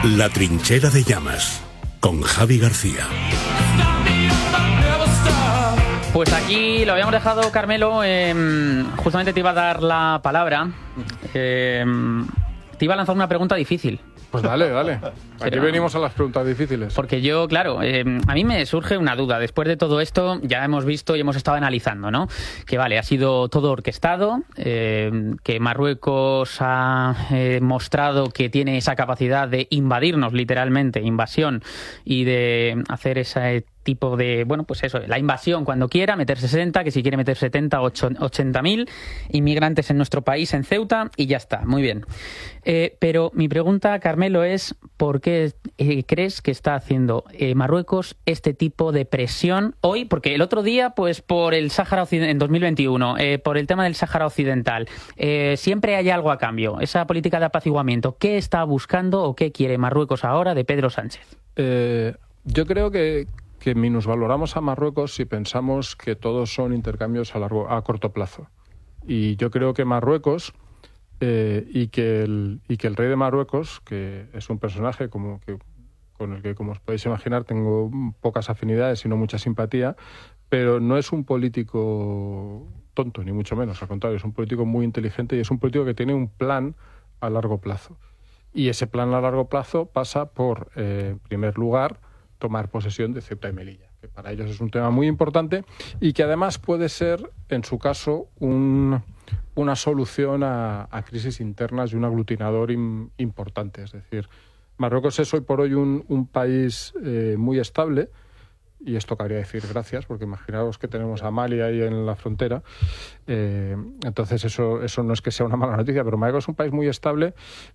La trinchera de llamas, con Javi García. Pues aquí lo habíamos dejado, Carmelo. Justamente te iba a dar la palabra. Te iba a lanzar una pregunta difícil. Pues dale. Aquí venimos a las preguntas difíciles. Porque yo, claro, a mí me surge una duda. Después de todo esto, ya hemos visto y hemos estado analizando, ¿no? Que vale, ha sido todo orquestado, que Marruecos ha mostrado que tiene esa capacidad de invadirnos, literalmente, invasión, y de hacer ese tipo de, bueno, pues eso, la invasión cuando quiera, meter 60, que si quiere meter 70 o 80.000 inmigrantes en nuestro país, en Ceuta, y ya está, muy bien. Pero mi pregunta, Carmelo, es ¿por qué crees que está haciendo Marruecos este tipo de presión hoy? Porque el otro día, pues por el Sáhara Occidental, en 2021, por el tema del Sáhara Occidental, siempre hay algo a cambio. Esa política de apaciguamiento, ¿qué está buscando o qué quiere Marruecos ahora de Pedro Sánchez? Yo creo que minusvaloramos a Marruecos si pensamos que todos son intercambios a corto plazo. Y yo creo que Marruecos y que el rey de Marruecos, que es un personaje con el que, como os podéis imaginar, tengo pocas afinidades y no mucha simpatía, pero no es un político tonto, ni mucho menos. Al contrario, es un político muy inteligente y es un político que tiene un plan a largo plazo. Y ese plan a largo plazo pasa por, en primer lugar, tomar posesión de Ceuta y Melilla, que para ellos es un tema muy importante y que además puede ser, en su caso, una solución a crisis internas y un aglutinador importante. Es decir, Marruecos es hoy por hoy un país muy estable, y esto cabría decir gracias, porque imaginaos que tenemos a Mali ahí en la frontera. Entonces eso no es que sea una mala noticia, pero Marruecos es un país muy estable,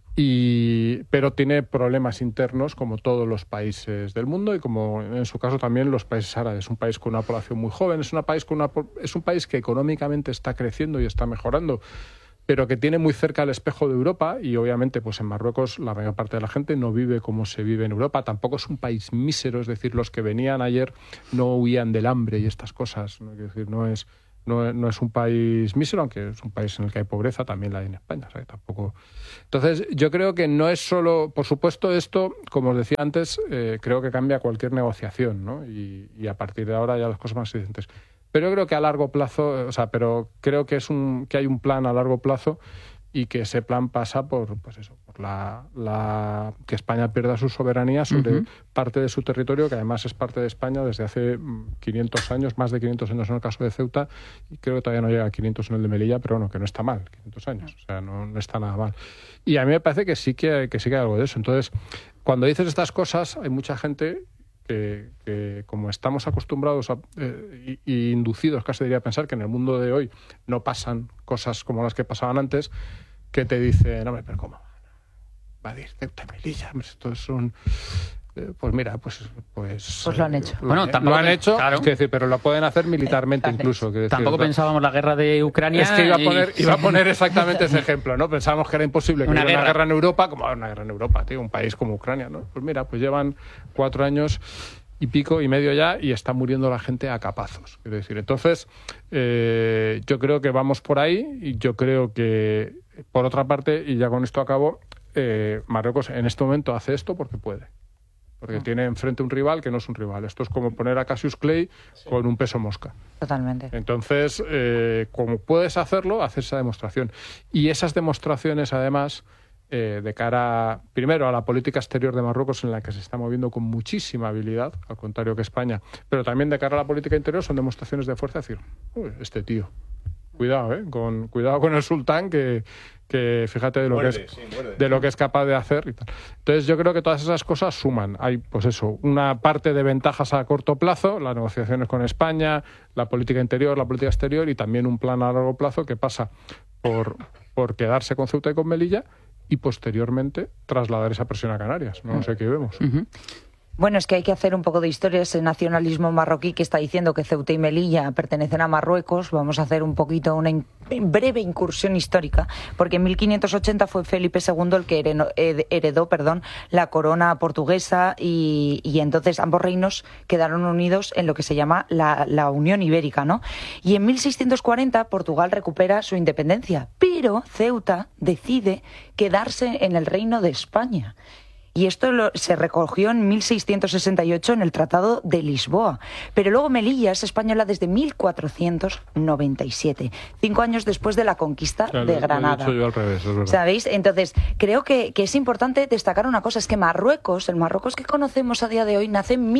pero tiene problemas internos como todos los países del mundo y como en su caso también los países árabes. Es un país con una población muy joven, es un país que económicamente está creciendo y está mejorando, pero que tiene muy cerca el espejo de Europa, y obviamente pues en Marruecos la mayor parte de la gente no vive como se vive en Europa. Tampoco es un país mísero, es decir, los que venían ayer no huían del hambre y estas cosas, ¿no? Es decir, no es un país mísero, aunque es un país en el que hay pobreza, también la hay en España, ¿sabes? Tampoco. Entonces, yo creo que no es solo, por supuesto, esto, como os decía antes, creo que cambia cualquier negociación, ¿no? Y a partir de ahora ya las cosas más evidentes. Pero yo creo que a largo plazo, creo que que hay un plan a largo plazo y que ese plan pasa por que España pierda su soberanía sobre parte de su territorio, que además es parte de España desde hace 500 años, más de 500 años en el caso de Ceuta, y creo que todavía no llega a 500 en el de Melilla, pero bueno, que no está mal, 500 años, o sea, no está nada mal. Y a mí me parece que sí que hay algo de eso. Entonces, cuando dices estas cosas, hay mucha gente que como estamos acostumbrados y inducidos, casi diría, a pensar que en el mundo de hoy no pasan cosas como las que pasaban antes, que te dicen, hombre, pero ¿cómo? Va a decir Ceuta y Melilla, esto es un... Pues mira, pues lo han hecho. Lo han hecho, claro. Es decir, pero lo pueden hacer militarmente incluso. Tampoco pensábamos la guerra de Ucrania. Es que iba a poner exactamente ese ejemplo, ¿no? Pensábamos que era imposible que hubiera una guerra en Europa, como una guerra en Europa, tío, un país como Ucrania, ¿no? Pues mira, pues llevan 4 años y pico y medio ya y está muriendo la gente a capazos. Quiero decir, entonces, yo creo que vamos por ahí, y yo creo que, por otra parte, y ya con esto acabo, Marruecos en este momento hace esto porque puede. Porque tiene enfrente un rival que no es un rival. Esto es como poner a Cassius Clay con un peso mosca. Totalmente. Entonces, como puedes hacerlo, haces esa demostración. Y esas demostraciones, además, de cara, primero, a la política exterior de Marruecos, en la que se está moviendo con muchísima habilidad, al contrario que España, pero también de cara a la política interior, son demostraciones de fuerza. Es decir, este tío, cuidado, cuidado con el sultán, que fíjate de lo que es capaz de hacer y tal. Entonces yo creo que todas esas cosas suman. Hay, pues eso, una parte de ventajas a corto plazo, las negociaciones con España, la política interior, la política exterior, y también un plan a largo plazo que pasa por quedarse con Ceuta y con Melilla y posteriormente trasladar esa presión a Canarias. No sé qué vemos. Bueno, es que hay que hacer un poco de historia. Ese nacionalismo marroquí que está diciendo que Ceuta y Melilla pertenecen a Marruecos. Vamos a hacer un poquito una breve incursión histórica, porque en 1580 fue Felipe II el que heredó la corona portuguesa, y entonces ambos reinos quedaron unidos en lo que se llama la Unión Ibérica, ¿no? Y en 1640 Portugal recupera su independencia, pero Ceuta decide quedarse en el Reino de España. Y esto se recogió en 1668 en el Tratado de Lisboa. Pero luego Melilla es española desde 1497, 5 años después de la conquista de Granada. Lo he dicho yo al revés, es verdad. ¿Sabéis? Entonces, creo que es importante destacar una cosa, es que Marruecos, el Marruecos que conocemos a día de hoy, nace en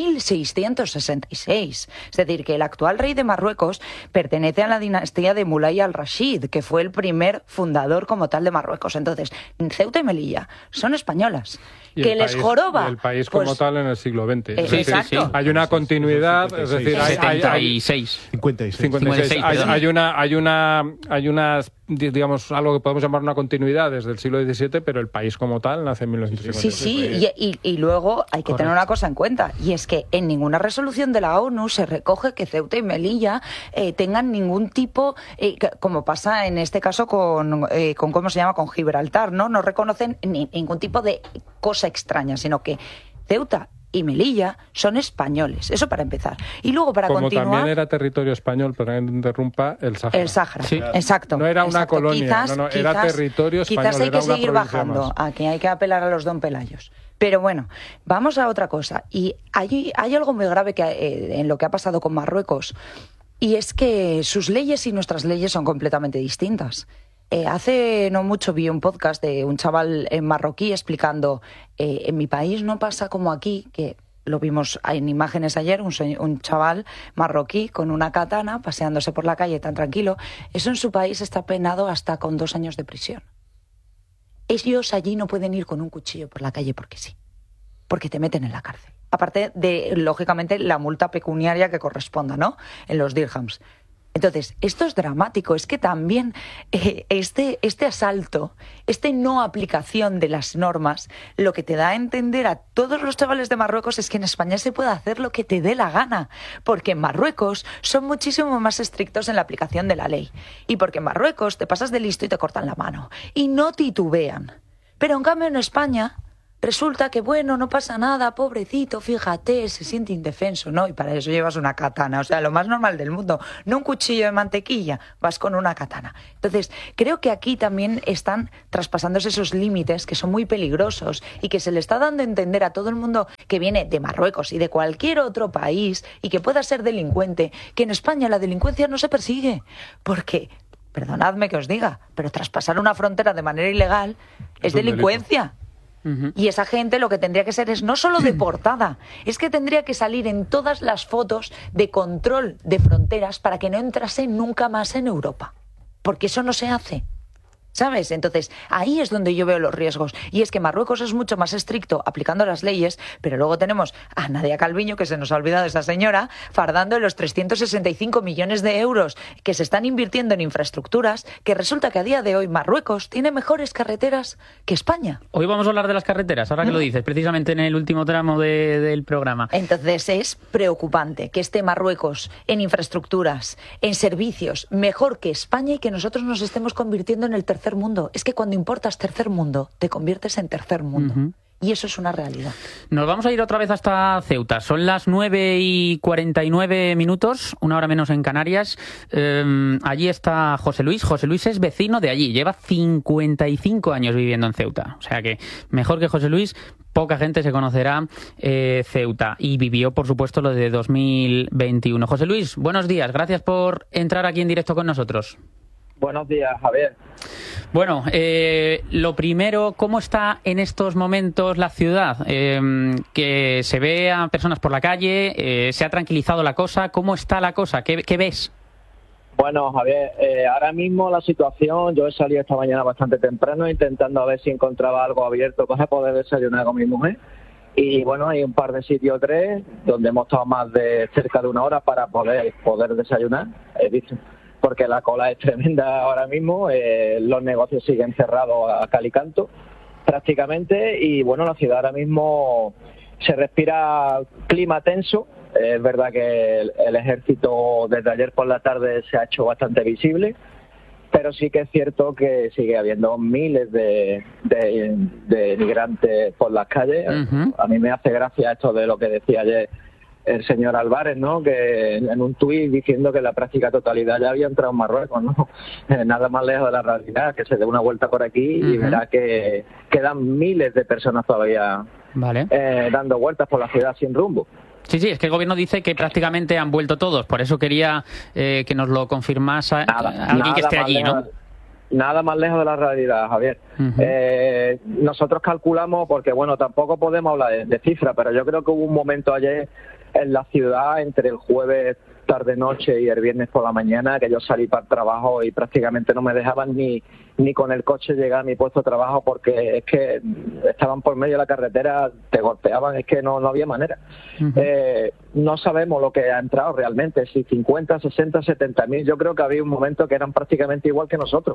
1666. Es decir, que el actual rey de Marruecos pertenece a la dinastía de Mulay al-Rashid, que fue el primer fundador como tal de Marruecos. Entonces, Ceuta y Melilla son españolas. Que les joroba. El país como tal en el siglo XX. Exacto. Hay una continuidad, 56. es decir, hay 56. Hay una, digamos, algo que podemos llamar una continuidad desde el siglo XVII, pero el país como tal nace en 1956. Sí, y luego hay que tener una cosa en cuenta, y es que en ninguna resolución de la ONU se recoge que Ceuta y Melilla tengan ningún tipo, como pasa en este caso con ¿cómo se llama?, con Gibraltar, ¿no? No reconocen ningún tipo de cosa extraña, sino que Ceuta y Melilla son españoles, eso para empezar. Y luego para como continuar... también era territorio español, perdón que interrumpa, el Sáhara. El Sáhara, sí. Exacto. No era una colonia, quizás, era territorio español. Quizás hay que seguir bajando, más. Aquí hay que apelar a los don Pelayos. Pero bueno, vamos a otra cosa. Y hay algo muy grave en lo que ha pasado con Marruecos, y es que sus leyes y nuestras leyes son completamente distintas. Hace no mucho vi un podcast de un chaval marroquí explicando, en mi país no pasa como aquí, que lo vimos en imágenes ayer, un chaval marroquí con una katana paseándose por la calle tan tranquilo. Eso en su país está penado hasta con 2 años de prisión. Ellos allí no pueden ir con un cuchillo por la calle porque sí, porque te meten en la cárcel. Aparte de, lógicamente, la multa pecuniaria que corresponda, ¿no?, en los dirhams. Entonces, esto es dramático, es que también este asalto, no aplicación de las normas, lo que te da a entender a todos los chavales de Marruecos es que en España se puede hacer lo que te dé la gana, porque en Marruecos son muchísimo más estrictos en la aplicación de la ley, y porque en Marruecos te pasas de listo y te cortan la mano, y no titubean. Pero en cambio en España... resulta que, bueno, no pasa nada, pobrecito, fíjate, se siente indefenso, ¿no? Y para eso llevas una katana, o sea, lo más normal del mundo. No un cuchillo de mantequilla, vas con una katana. Entonces, creo que aquí también están traspasándose esos límites que son muy peligrosos y que se le está dando a entender a todo el mundo que viene de Marruecos y de cualquier otro país y que pueda ser delincuente, que en España la delincuencia no se persigue. Porque, perdonadme que os diga, pero traspasar una frontera de manera ilegal es delincuencia. Y esa gente lo que tendría que ser es no solo deportada, es que tendría que salir en todas las fotos de control de fronteras para que no entrase nunca más en Europa. Porque eso no se hace. ¿Sabes? Entonces, ahí es donde yo veo los riesgos. Y es que Marruecos es mucho más estricto aplicando las leyes, pero luego tenemos a Nadia Calviño, que se nos ha olvidado esa señora, fardando los 365 millones de euros que se están invirtiendo en infraestructuras, que resulta que a día de hoy Marruecos tiene mejores carreteras que España. Hoy vamos a hablar de las carreteras, ahora que lo dices, precisamente en el último tramo del programa. Entonces es preocupante que esté Marruecos en infraestructuras, en servicios, mejor que España, y que nosotros nos estemos convirtiendo en el tercer mundo. Es que cuando importas tercer mundo, te conviertes en tercer mundo. Y eso es una realidad. Nos vamos a ir otra vez hasta Ceuta. Son las 9:49, 1 hora menos en Canarias. Allí está José Luis. José Luis es vecino de allí. Lleva 55 años viviendo en Ceuta. O sea que mejor que José Luis, poca gente se conocerá Ceuta. Y vivió, por supuesto, lo de 2021. José Luis, buenos días. Gracias por entrar aquí en directo con nosotros. Buenos días, Javier. Bueno, lo primero, ¿cómo está en estos momentos la ciudad? Que se ve a personas por la calle, se ha tranquilizado la cosa. ¿Cómo está la cosa? ¿Qué ves? Bueno, Javier, ahora mismo la situación, yo he salido esta mañana bastante temprano intentando a ver si encontraba algo abierto para poder desayunar con mi mujer. Y bueno, hay un par de sitios, 3, donde hemos estado más de cerca de 1 hora para poder desayunar. He visto, porque la cola es tremenda ahora mismo, los negocios siguen cerrados a cal y canto prácticamente, y bueno, la ciudad ahora mismo se respira clima tenso. Es verdad que el ejército desde ayer por la tarde se ha hecho bastante visible, pero sí que es cierto que sigue habiendo miles de migrantes por las calles. A mí me hace gracia esto de lo que decía ayer el señor Álvarez, ¿no? Que en un tuit diciendo que la práctica totalidad ya había entrado en Marruecos, ¿no? Nada más lejos de la realidad, que se dé una vuelta por aquí y verá que quedan miles de personas todavía dando vueltas por la ciudad sin rumbo. Sí, es que el gobierno dice que prácticamente han vuelto todos, por eso quería que nos lo confirmase alguien que esté allí, ¿no? Nada más lejos de la realidad, Javier. Nosotros calculamos, porque bueno, tampoco podemos hablar de cifras, pero yo creo que hubo un momento ayer en la ciudad, entre el jueves tarde-noche y el viernes por la mañana, que yo salí para el trabajo y prácticamente no me dejaban ni con el coche llegar a mi puesto de trabajo, porque es que estaban por medio de la carretera, te golpeaban, es que no había manera. No sabemos lo que ha entrado realmente, si 50, 60, 70 mil. Yo creo que había un momento que eran prácticamente igual que nosotros.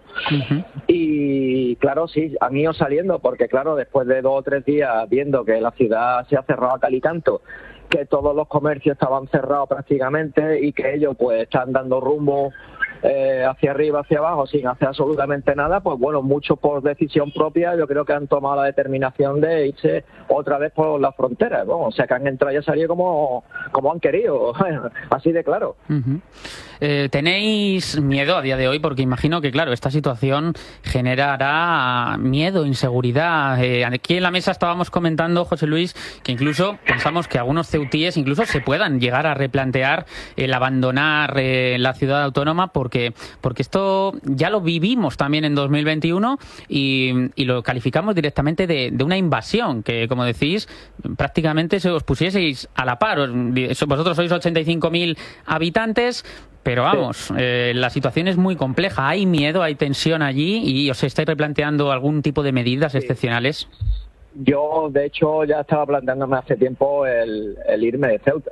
Y claro, sí, han ido saliendo, porque claro, después de 2 o 3 días viendo que la ciudad se ha cerrado a cal y canto, que todos los comercios estaban cerrados prácticamente y que ellos pues están dando rumbo hacia arriba, hacia abajo, sin hacer absolutamente nada, pues bueno, muchos por decisión propia yo creo que han tomado la determinación de irse otra vez por la frontera, ¿no? O sea que han entrado y han salido como han querido, así de claro. ¿Tenéis miedo a día de hoy? Porque imagino que, claro, esta situación generará miedo, inseguridad. Aquí en la mesa estábamos comentando, José Luis, que incluso pensamos que algunos ceutíes incluso se puedan llegar a replantear el abandonar la ciudad autónoma, porque esto ya lo vivimos también en 2021 y lo calificamos directamente de una invasión, que, como decís, prácticamente se os pusieseis a la par. Vosotros sois 85.000 habitantes, pero vamos, la situación es muy compleja. Hay miedo, hay tensión allí y os estáis replanteando algún tipo de medidas excepcionales. Yo, de hecho, ya estaba planteándome hace tiempo el irme de Ceuta.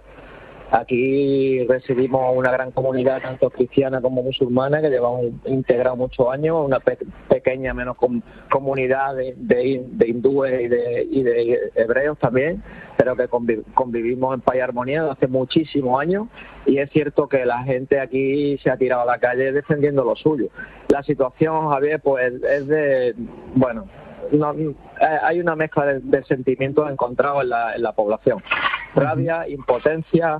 Aquí recibimos una gran comunidad, tanto cristiana como musulmana, que llevamos integrado muchos años, una pequeña menos comunidad de hindúes y de hebreos también, pero que convivimos en paz y armonía desde hace muchísimos años, y es cierto que la gente aquí se ha tirado a la calle defendiendo lo suyo. La situación, Javier, pues es de, bueno, hay una mezcla de sentimientos encontrados en la población. Rabia, impotencia.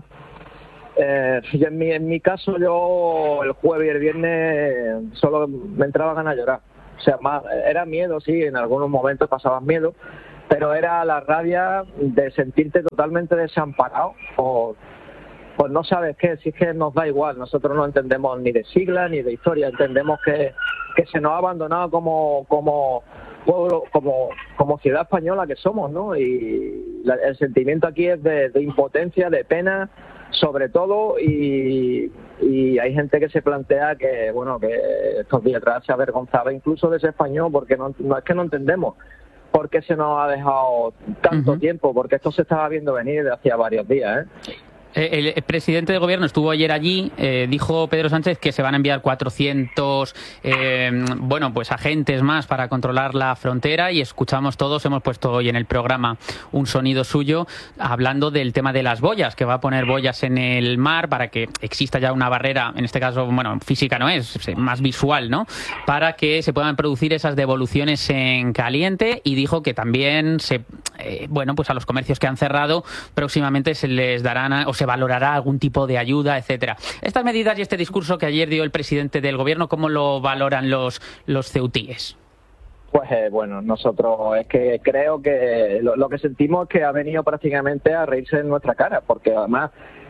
En mi caso, yo el jueves y el viernes solo me entraba ganas de llorar. O sea, era miedo, sí, en algunos momentos pasabas miedo, pero era la rabia de sentirte totalmente desamparado pues no sabes qué, si es que nos da igual. Nosotros no entendemos ni de siglas ni de historia, entendemos que se nos ha abandonado como pueblo, como ciudad española que somos, ¿no? Y el sentimiento aquí es de impotencia, de pena, sobre todo, y hay gente que se plantea que, bueno, que estos días atrás se avergonzaba incluso de ese español, porque no es que no entendemos por qué se nos ha dejado tanto tiempo, porque esto se estaba viendo venir desde hacía varios días, El presidente del gobierno estuvo ayer allí, dijo Pedro Sánchez que se van a enviar 400 pues agentes más para controlar la frontera, y escuchamos todos, hemos puesto hoy en el programa un sonido suyo hablando del tema de las boyas, que va a poner boyas en el mar para que exista ya una barrera, en este caso, bueno, física no es, más visual, ¿no? Para que se puedan producir esas devoluciones en caliente, y dijo que también pues a los comercios que han cerrado próximamente se les darán o se valorará algún tipo de ayuda, etcétera. Estas medidas y este discurso que ayer dio el presidente del gobierno, ¿cómo lo valoran los ceutíes? Pues bueno, nosotros es que creo que lo que sentimos es que ha venido prácticamente a reírse en nuestra cara, porque además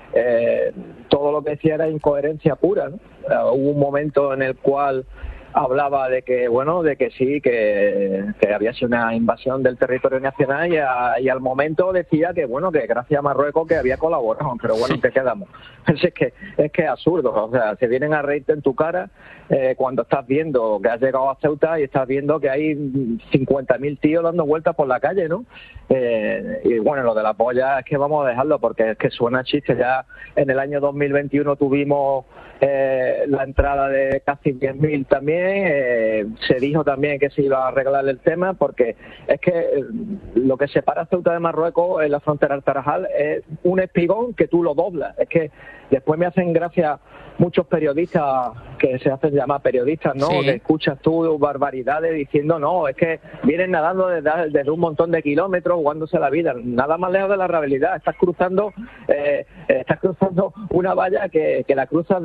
todo lo que decía era incoherencia pura, ¿no? Hubo un momento en el cual hablaba de que, bueno, de que sí, que había sido una invasión del territorio nacional, y al momento decía que, bueno, que gracias a Marruecos que había colaborado, pero bueno, ¿qué quedamos? Es que es absurdo, o sea, se vienen a reírte en tu cara cuando estás viendo que has llegado a Ceuta y estás viendo que hay 50.000 tíos dando vueltas por la calle, ¿no? Y bueno, lo de la polla es que vamos a dejarlo, porque es que suena chiste. Ya en el año 2021 tuvimos la entrada de casi 10.000 también, también, se dijo también que se iba a arreglar el tema, porque es que lo que separa Ceuta de Marruecos en la frontera del Tarajal es un espigón que tú lo doblas. Es que después me hacen gracia muchos periodistas que se hacen llamar periodistas, ¿no? Sí. Que escuchas tú barbaridades diciendo, no, es que vienen nadando desde un montón de kilómetros, jugándose la vida. Nada más lejos de la realidad. Estás cruzando una valla que la cruzas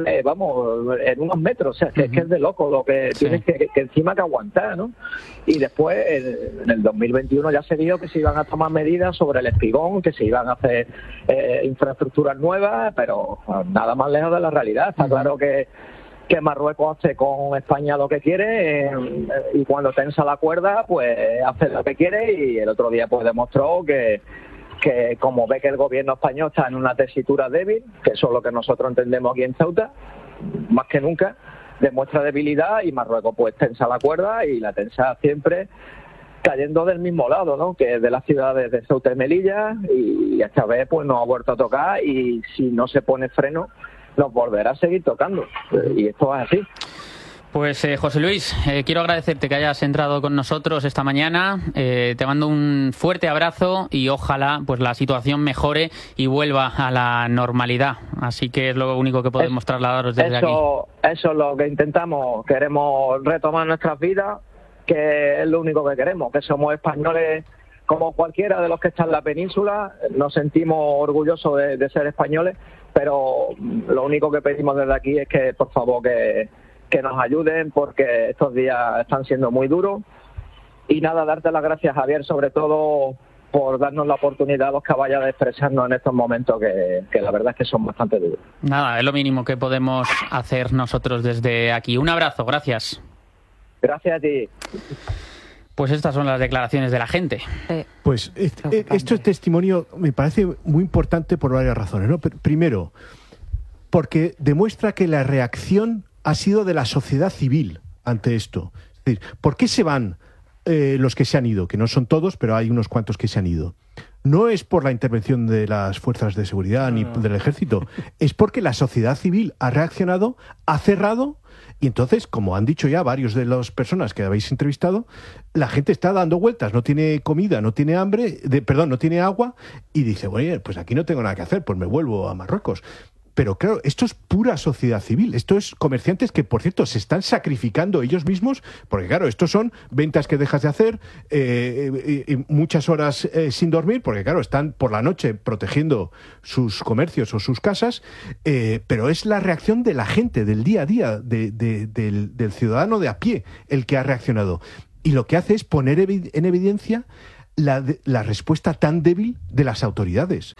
en unos metros. O sea, que es que es de loco lo que tienes que encima que aguantar, ¿no? Y después, en el 2021 ya se dijo que se iban a tomar medidas sobre el espigón, que se iban a hacer infraestructuras nuevas, pero nada más lejos de la realidad. Está claro que Marruecos hace con España lo que quiere, y cuando tensa la cuerda, pues hace lo que quiere, y el otro día pues demostró que como ve que el gobierno español está en una tesitura débil, que eso es lo que nosotros entendemos aquí en Ceuta, más que nunca, demuestra debilidad, y Marruecos pues tensa la cuerda, y la tensa siempre cayendo del mismo lado, ¿no? Que es de las ciudades de Ceuta y Melilla, y esta vez pues nos ha vuelto a tocar, y si no se pone freno nos volverá a seguir tocando, y esto es así. Pues José Luis, quiero agradecerte que hayas entrado con nosotros esta mañana. Te mando un fuerte abrazo y ojalá pues la situación mejore y vuelva a la normalidad. Así que es lo único que podemos trasladaros desde aquí. Eso es lo que intentamos. Queremos retomar nuestras vidas, que es lo único que queremos, que somos españoles como cualquiera de los que están en la península. Nos sentimos orgullosos de ser españoles, pero lo único que pedimos desde aquí es que, por favor, que nos ayuden, porque estos días están siendo muy duros. Y nada, darte las gracias, Javier, sobre todo por darnos la oportunidad a los caballos de expresarnos en estos momentos que la verdad es que son bastante duros. Nada, es lo mínimo que podemos hacer nosotros desde aquí. Un abrazo, gracias. Gracias a ti. Pues estas son las declaraciones de la gente. Pues este testimonio me parece muy importante por varias razones, ¿no? Primero, porque demuestra que la reacción ha sido de la sociedad civil ante esto. Es decir, ¿por qué se van los que se han ido? Que no son todos, pero hay unos cuantos que se han ido. No es por la intervención de las fuerzas de seguridad ni del ejército, es porque la sociedad civil ha reaccionado, ha cerrado. Y entonces, como han dicho ya varios de las personas que habéis entrevistado, la gente está dando vueltas, no tiene comida, no tiene no tiene agua, y dice, bueno, pues aquí no tengo nada que hacer, pues me vuelvo a Marruecos. Pero claro, esto es pura sociedad civil, esto es comerciantes que, por cierto, se están sacrificando ellos mismos, porque claro, estos son ventas que dejas de hacer, muchas horas sin dormir, porque claro, están por la noche protegiendo sus comercios o sus casas, pero es la reacción de la gente, del día a día, del ciudadano de a pie, el que ha reaccionado. Y lo que hace es poner en evidencia la respuesta tan débil de las autoridades.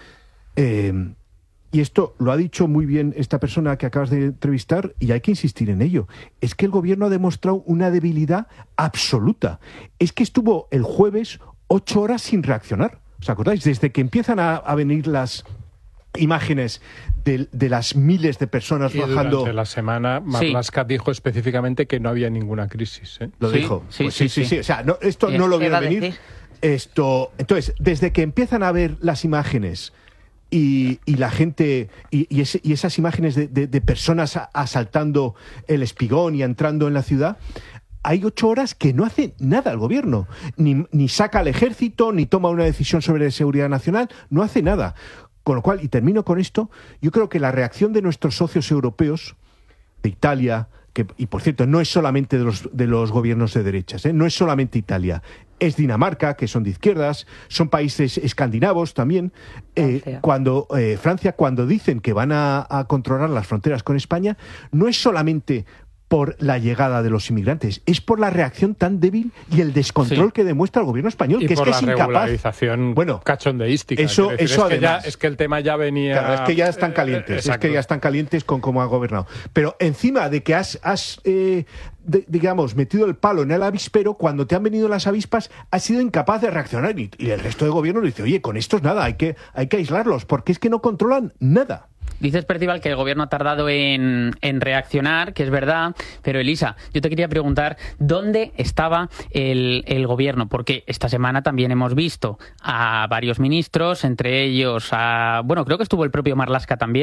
Y esto lo ha dicho muy bien esta persona que acabas de entrevistar, y hay que insistir en ello. Es que el gobierno ha demostrado una debilidad absoluta. Es que estuvo el jueves 8 horas sin reaccionar. ¿Os acordáis? Desde que empiezan a venir las imágenes de las miles de personas bajando. Durante la semana, Marlaska dijo específicamente que no había ninguna crisis. Lo dijo. Sí. O sea, esto no lo vieron venir. Entonces, desde que empiezan a ver las imágenes y la gente y esas imágenes de personas asaltando el espigón y entrando en la ciudad, hay 8 horas que no hace nada el gobierno, ni saca al ejército, ni toma una decisión sobre seguridad nacional, no hace nada. Con lo cual, y termino con esto, yo creo que la reacción de nuestros socios europeos, de Italia, y por cierto, no es solamente de los gobiernos de derechas, no es solamente Italia, es Dinamarca, que son de izquierdas, son países escandinavos también. Francia, cuando dicen que van a controlar las fronteras con España, no es solamente por la llegada de los inmigrantes, es por la reacción tan débil y el descontrol que demuestra el gobierno español, que es que es incapaz. Y por la regularización cachondeística. Eso además. Es que el tema ya venía. Claro, es que ya están calientes. Es que ya están calientes con cómo ha gobernado. Pero encima de que has metido el palo en el avispero, cuando te han venido las avispas, has sido incapaz de reaccionar. Y el resto del gobierno dice, oye, con estos nada, hay que aislarlos, porque es que no controlan nada. Dices, Percival, que el gobierno ha tardado en reaccionar, que es verdad, pero Elisa, yo te quería preguntar, ¿dónde estaba el gobierno? Porque esta semana también hemos visto a varios ministros, entre ellos creo que estuvo el propio Marlaska también,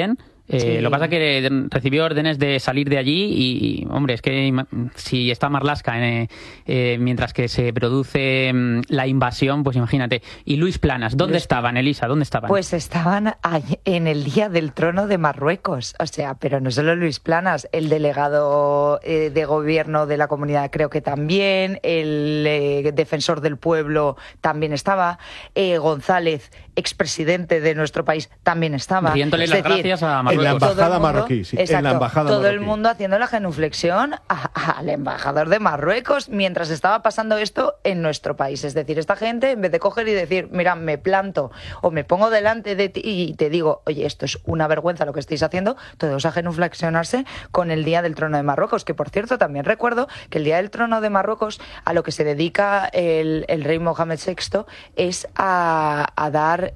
Sí. Lo que pasa es que recibió órdenes de salir de allí y hombre, es que si está Marlaska mientras que se produce la invasión, pues imagínate. Y Luis Planas, ¿dónde estaban, Elisa? ¿Dónde estaban? Pues estaban en el día del trono de Marruecos. O sea, pero no solo Luis Planas, el delegado de gobierno de la comunidad creo que también, el defensor del pueblo también estaba, González, expresidente de nuestro país, también estaba. Riéndole las gracias a Marruecos. En la embajada marroquí, sí. Exacto, En la embajada todo marroquí. el mundo haciendo la genuflexión al embajador de Marruecos mientras estaba pasando esto en nuestro país. Es decir, esta gente, en vez de coger y decir, mira, me planto o me pongo delante de ti y te digo, oye, esto es una vergüenza lo que estáis haciendo, todos a genuflexionarse con el Día del Trono de Marruecos, que por cierto también recuerdo que el Día del Trono de Marruecos, a lo que se dedica el rey Mohamed VI, es a dar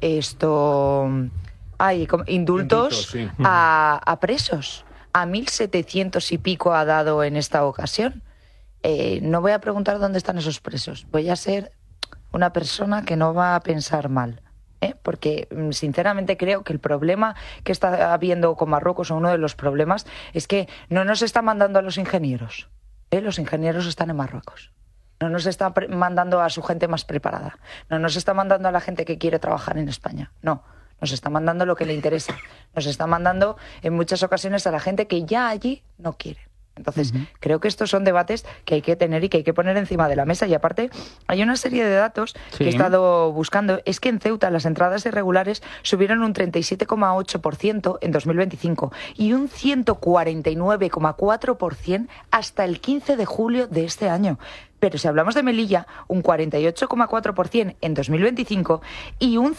indultos sí. a presos. A 1.700 y pico ha dado en esta ocasión. No voy a preguntar dónde están esos presos. Voy a ser una persona que no va a pensar mal. Porque sinceramente creo que el problema que está habiendo con Marruecos, o uno de los problemas, es que no nos está mandando a los ingenieros. Los ingenieros están en Marruecos. No nos está mandando a su gente más preparada. No nos está mandando a la gente que quiere trabajar en España. No. Nos está mandando lo que le interesa. Nos está mandando en muchas ocasiones a la gente que ya allí no quiere. Entonces, creo que estos son debates que hay que tener y que hay que poner encima de la mesa. Y aparte, hay una serie de datos que he estado buscando. Es que en Ceuta las entradas irregulares subieron un 37,8% en 2025 y un 149,4% hasta el 15 de julio de este año. Pero si hablamos de Melilla, un 48,4% en 2025 y un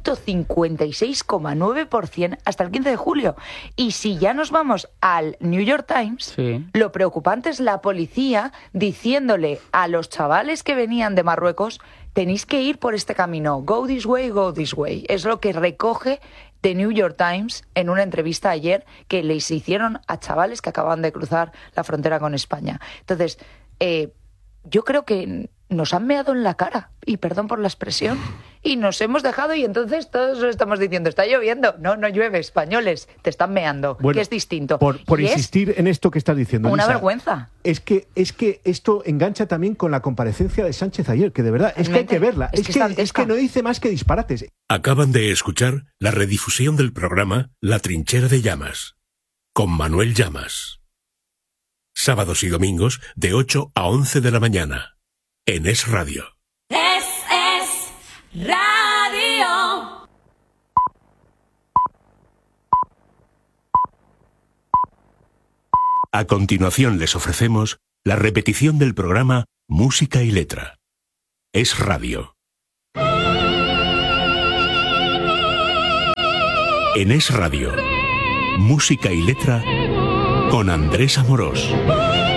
156,9% hasta el 15 de julio. Y si ya nos vamos al New York Times, lo preocupante es la policía diciéndole a los chavales que venían de Marruecos, tenéis que ir por este camino, go this way, go this way. Es lo que recoge The New York Times en una entrevista ayer que les hicieron a chavales que acaban de cruzar la frontera con España. Entonces, yo creo que nos han meado en la cara, y perdón por la expresión, y nos hemos dejado y entonces todos estamos diciendo, está lloviendo. No, no llueve, españoles, te están meando, bueno, que es distinto. Por insistir en esto que estás diciendo, una Elisa, vergüenza. Es que esto engancha también con la comparecencia de Sánchez ayer, que de verdad, es que hay que verla. Es que no dice más que disparates. Acaban de escuchar la redifusión del programa La Trinchera de Llamas, con Manuel Llamas. Sábados y domingos de 8 a 11 de la mañana, en Es Radio. Es Radio. A continuación les ofrecemos la repetición del programa Música y Letra. Es Radio. En Es Radio, Música y Letra con Andrés Amorós.